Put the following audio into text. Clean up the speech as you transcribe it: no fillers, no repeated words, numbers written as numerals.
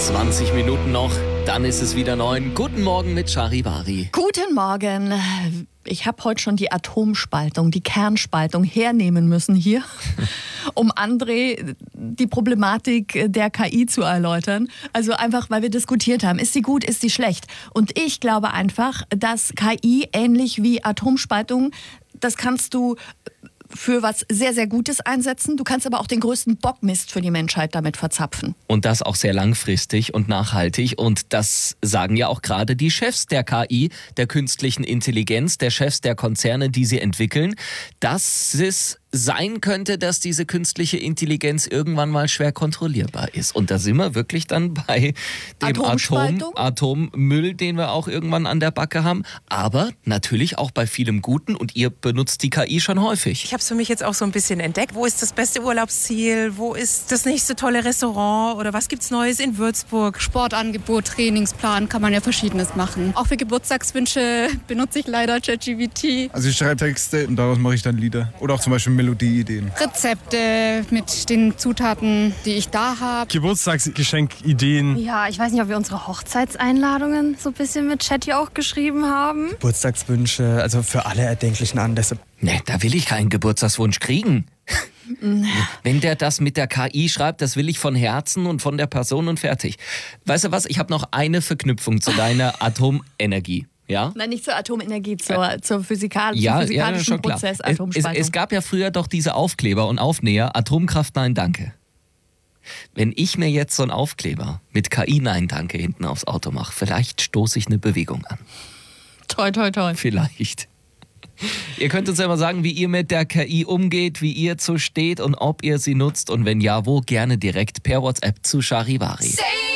20 Minuten noch, dann ist es wieder 9. Guten Morgen mit Charivari. Guten Morgen. Ich habe heute schon die Atomspaltung, die Kernspaltung hernehmen müssen hier, um André die Problematik der KI zu erläutern. Also einfach, weil wir diskutiert haben, ist sie gut, ist sie schlecht? Und ich glaube einfach, dass KI ähnlich wie Atomspaltung, das kannst du für was sehr, sehr Gutes einsetzen. Du kannst aber auch den größten Bockmist für die Menschheit damit verzapfen. Und das auch sehr langfristig und nachhaltig. Und das sagen ja auch gerade die Chefs der KI, der künstlichen Intelligenz, der Chefs der Konzerne, die sie entwickeln, dass es sein könnte, dass diese künstliche Intelligenz irgendwann mal schwer kontrollierbar ist. Und da sind wir wirklich dann bei dem Atommüll, den wir auch irgendwann an der Backe haben. Aber natürlich auch bei vielem Guten. Und ihr benutzt die KI schon häufig. Ich habe es für mich jetzt auch so ein bisschen entdeckt. Wo ist das beste Urlaubsziel? Wo ist das nächste tolle Restaurant? Oder was gibt's Neues in Würzburg? Sportangebot, Trainingsplan, kann man ja Verschiedenes machen. Auch für Geburtstagswünsche benutze ich leider ChatGPT. Also ich schreibe Texte und daraus mache ich dann Lieder. Oder auch zum Beispiel Melodieideen. Rezepte mit den Zutaten, die ich da habe. Geburtstagsgeschenkideen. Ja, ich weiß nicht, ob wir unsere Hochzeitseinladungen so ein bisschen mit Chat hier auch geschrieben haben. Geburtstagswünsche, also für alle erdenklichen Anlässe. Nee, da will ich keinen Geburtstagswunsch kriegen. Wenn der das mit der KI schreibt, das will ich von Herzen und von der Person und fertig. Weißt du was, ich habe noch eine Verknüpfung zu deiner Atomenergie. Ja? Nein, nicht zur Atomenergie, zum physikalischen schon klar. Prozess Atomspaltung. Es gab ja früher doch diese Aufkleber und Aufnäher, Atomkraft, nein, danke. Wenn ich mir jetzt so einen Aufkleber mit KI, nein, danke, hinten aufs Auto mache, vielleicht stoße ich eine Bewegung an. Toi, toi, toi. Vielleicht. Ihr könnt uns ja mal sagen, wie ihr mit der KI umgeht, wie ihr so steht und ob ihr sie nutzt und wenn ja, wo, gerne direkt per WhatsApp zu Charivari.